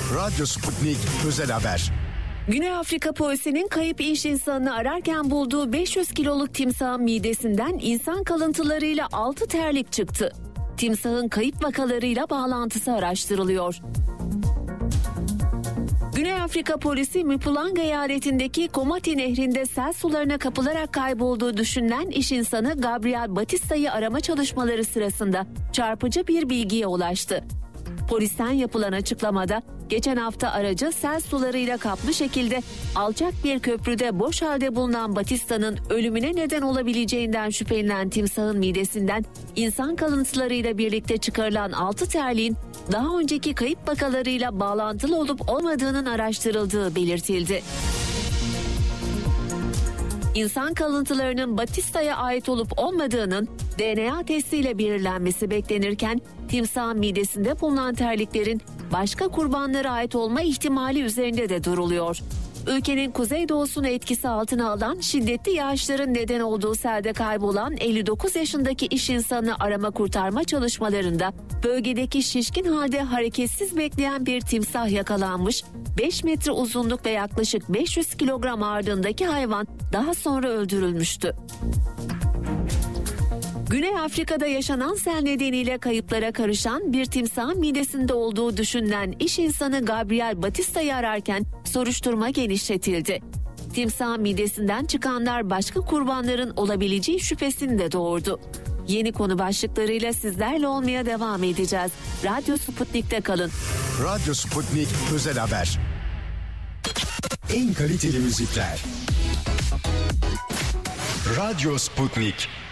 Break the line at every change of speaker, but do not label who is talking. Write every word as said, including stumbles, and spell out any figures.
Radyo Sputnik Özel Haber.
Güney Afrika polisinin kayıp iş insanını ararken bulduğu beş yüz kiloluk timsahın midesinden insan kalıntılarıyla altı terlik çıktı. Timsahın kayıp vakalarıyla bağlantısı araştırılıyor. Güney Afrika polisi Mpumalanga eyaletindeki Komati Nehri'nde sel sularına kapılarak kaybolduğu düşünülen iş insanı Gabriel Batista'yı arama çalışmaları sırasında çarpıcı bir bilgiye ulaştı. Polisten yapılan açıklamada geçen hafta aracı sel sularıyla kaplı şekilde alçak bir köprüde boş halde bulunan Batista'nın ölümüne neden olabileceğinden şüphelenen timsahın midesinden insan kalıntılarıyla birlikte çıkarılan altı terliğin daha önceki kayıp vakalarıyla bağlantılı olup olmadığının araştırıldığı belirtildi. İnsan kalıntılarının Batista'ya ait olup olmadığının D N A testiyle belirlenmesi beklenirken timsahın midesinde bulunan terliklerin başka kurbanlara ait olma ihtimali üzerinde de duruluyor. Ülkenin kuzeydoğusunu etkisi altına alan şiddetli yağışların neden olduğu selde kaybolan elli dokuz yaşındaki iş insanı arama kurtarma çalışmalarında bölgedeki şişkin halde hareketsiz bekleyen bir timsah yakalanmış, beş metre uzunluk ve yaklaşık beş yüz kilogram ağırlığındaki hayvan daha sonra öldürülmüştü. Güney Afrika'da yaşanan sel nedeniyle kayıplara karışan bir timsahın midesinde olduğu düşünülen iş insanı Gabriel Batista'yı ararken soruşturma genişletildi. Timsahın midesinden çıkanlar başka kurbanların olabileceği şüphesini de doğurdu. Yeni konu başlıklarıyla sizlerle olmaya devam edeceğiz. Radyo Sputnik'te kalın.
Radyo Sputnik Özel Haber. En kaliteli müzikler. Radyo Sputnik.